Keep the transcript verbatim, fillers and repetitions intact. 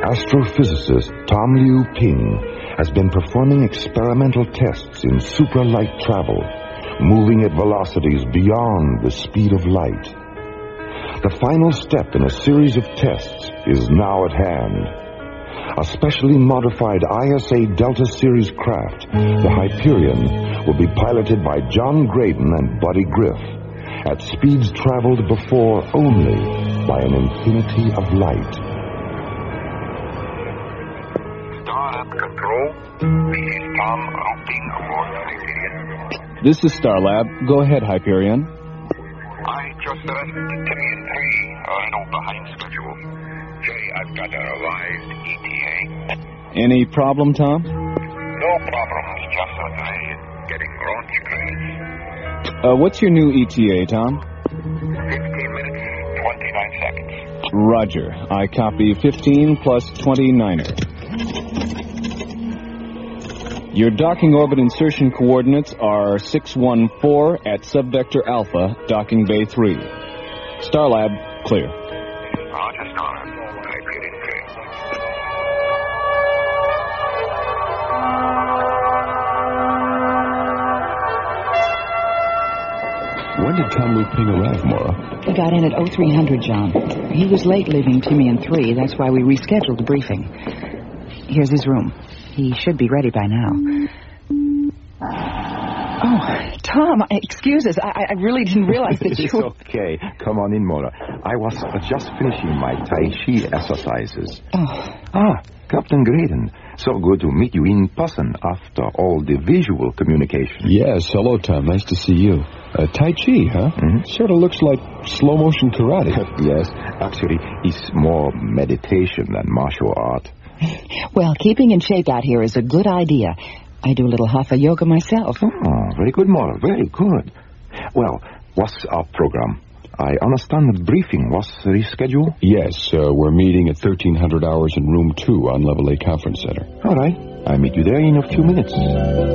astrophysicist Tom Liu Ping has been performing experimental tests in supralight travel, moving at velocities beyond the speed of light. The final step in a series of tests is now at hand. A specially modified I S A Delta Series craft, the Hyperion, will be piloted by John Graydon and Buddy Griff at speeds traveled before only by an infinity of light. Starlab Control, this is Tom routing aboard Hyperion. This is Starlab. Go ahead, Hyperion. I just arrested Timmy and three, a little behind schedule. Jay, I've got a revised E T A. Any problem, Tom? No problems, just a delay in getting launch credits. Uh, what's your new E T A, Tom? fifteen minutes, twenty-nine seconds. Roger. I copy fifteen plus twenty-niner. Your docking orbit insertion coordinates are six one four at subvector alpha, docking bay three. Starlab, clear. Roger, Starlab. Hyperion clear. When did Tom Liu Ping arrive, Maura? He got in at oh three hundred, John. He was late leaving Timmy and three. That's why we rescheduled the briefing. Here's his room. He should be ready by now. Oh, Tom, excuse us. I, I really didn't realize that you... It's okay. Come on in, Maura. I was uh, just finishing my Tai Chi exercises. Oh. Ah, Captain Graydon. So good to meet you in person after all the visual communication. Yes, hello, Tom. Nice to see you. Uh, tai Chi, huh? Mm-hmm. Sort of looks like slow-motion karate. Yes, actually, it's more meditation than martial art. Well, keeping in shape out here is a good idea. I do a little hatha yoga myself. Oh, very good, Maura. Very good. Well, what's our program? I understand the briefing was rescheduled? Yes, uh, we're meeting at thirteen hundred hours in room two on Level A Conference Center. All right. I'll meet you there in a few minutes.